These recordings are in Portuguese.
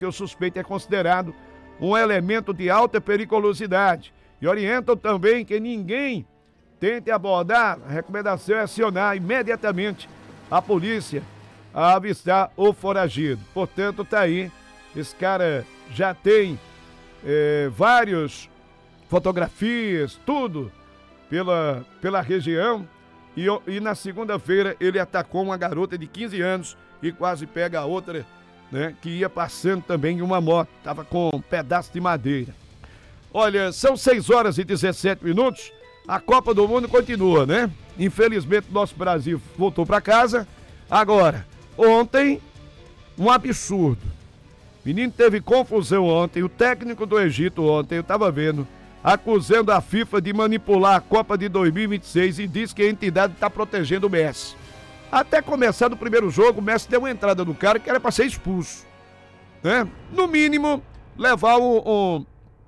que o suspeito é considerado um elemento de alta periculosidade. E orientam também que ninguém tente abordar. A recomendação é acionar imediatamente a polícia a avistar o foragido. Portanto, tá aí. Esse cara já tem várias fotografias, tudo pela região. E na segunda-feira ele atacou uma garota de 15 anos e quase pega a outra, né, que ia passando também em uma moto. Tava com um pedaço de madeira. Olha, são 6h17. A Copa do Mundo continua, né? Infelizmente, nosso Brasil voltou para casa. Agora, ontem, um absurdo. Menino teve confusão ontem. O técnico do Egito ontem, eu tava vendo, acusando a FIFA de manipular a Copa de 2026 e diz que a entidade está protegendo o Messi. Até começar do primeiro jogo, o Messi deu uma entrada no cara que era para ser expulso, né? No mínimo, levar um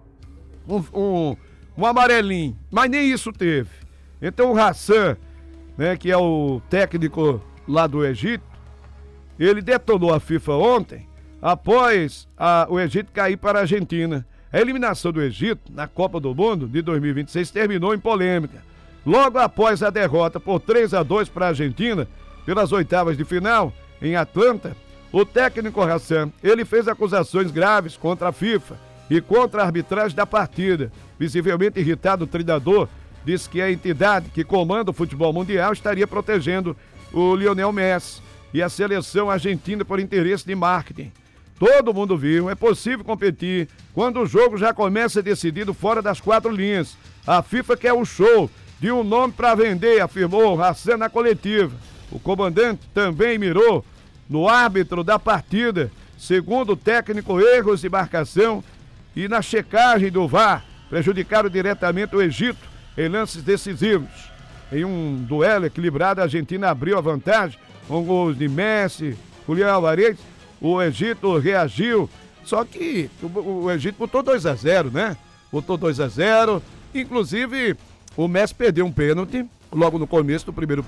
amarelinho, mas nem isso teve. Então o Hassan, né, que é o técnico lá do Egito, ele detonou a FIFA ontem, após o Egito cair para a Argentina. A eliminação do Egito na Copa do Mundo de 2026 terminou em polêmica. Logo após a derrota por 3-2 para a Argentina, pelas oitavas de final, em Atlanta, o técnico Hassan, ele fez acusações graves contra a FIFA e contra a arbitragem da partida. Visivelmente irritado, o treinador disse que a entidade que comanda o futebol mundial estaria protegendo o Lionel Messi e a seleção argentina por interesse de marketing. Todo mundo viu, é possível competir quando o jogo já começa decidido fora das 4 linhas. A FIFA quer um show de um nome para vender, afirmou Hassan na coletiva. O comandante também mirou no árbitro da partida. Segundo o técnico, erros de marcação e na checagem do VAR prejudicaram diretamente o Egito em lances decisivos. Em um duelo equilibrado, a Argentina abriu a vantagem com gols de Messi, Julián Álvarez. O Egito reagiu, só que o Egito botou 2-0, né? Botou 2-0, inclusive o Messi perdeu um pênalti logo no começo do primeiro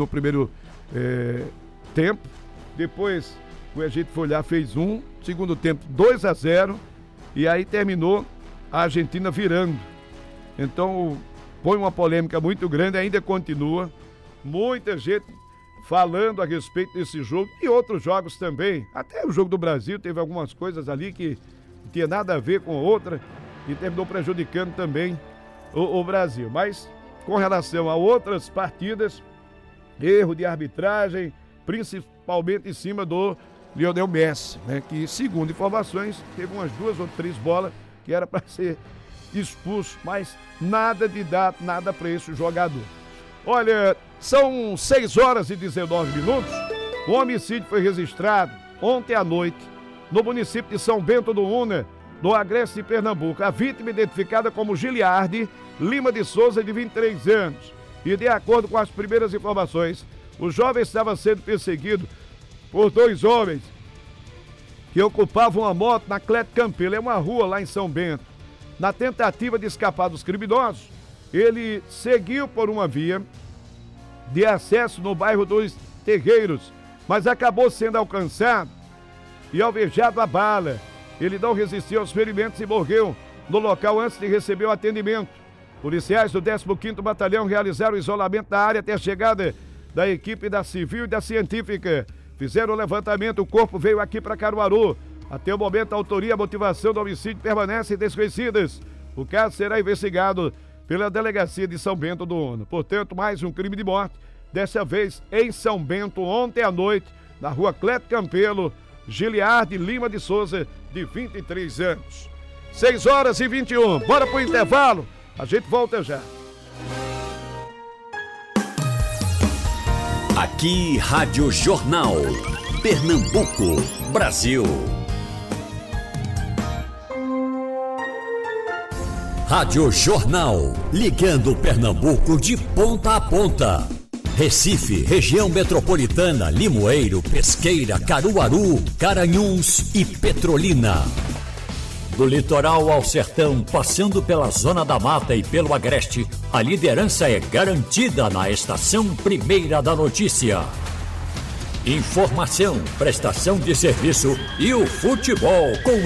tempo. Depois o Egito foi lá, fez segundo tempo 2-0, e aí terminou a Argentina virando. Então foi uma polêmica muito grande, ainda continua, muita gente falando a respeito desse jogo e outros jogos também. Até o jogo do Brasil teve algumas coisas ali que não tinha nada a ver com outra e terminou prejudicando também o Brasil. Mas com relação a outras partidas, erro de arbitragem, principalmente em cima do Lionel Messi, né? Que, segundo informações, teve umas 2 ou 3 bolas que era para ser expulso, mas nada de dar nada para esse jogador. Olha, são 6h19. Um homicídio foi registrado ontem à noite no município de São Bento do Una, no Agreste de Pernambuco. A vítima identificada como Giliardi Lima de Souza, de 23 anos. E de acordo com as primeiras informações, o jovem estava sendo perseguido por 2 homens que ocupavam uma moto na Cleto Campelo, é uma rua lá em São Bento. Na tentativa de escapar dos criminosos, ele seguiu por uma via de acesso no bairro dos Terreiros, mas acabou sendo alcançado e alvejado a bala. Ele não resistiu aos ferimentos e morreu no local antes de receber o atendimento. Policiais do 15º Batalhão realizaram o isolamento da área até a chegada da equipe da Civil e da Científica. Fizeram o levantamento, o corpo veio aqui para Caruaru. Até o momento, a autoria e a motivação do homicídio permanecem desconhecidas. O caso será investigado pela Delegacia de São Bento do Una. Portanto, mais um crime de morte, dessa vez em São Bento, ontem à noite, na rua Cleto Campelo, Giliardi Lima de Souza, de 23 anos. 6h21, bora pro intervalo, a gente volta já. Aqui, Rádio Jornal, Pernambuco, Brasil. Rádio Jornal, ligando Pernambuco de ponta a ponta. Recife, região metropolitana, Limoeiro, Pesqueira, Caruaru, Garanhuns e Petrolina. Do litoral ao sertão, passando pela Zona da Mata e pelo Agreste, a liderança é garantida na Estação Primeira da Notícia. Informação, prestação de serviço e o futebol com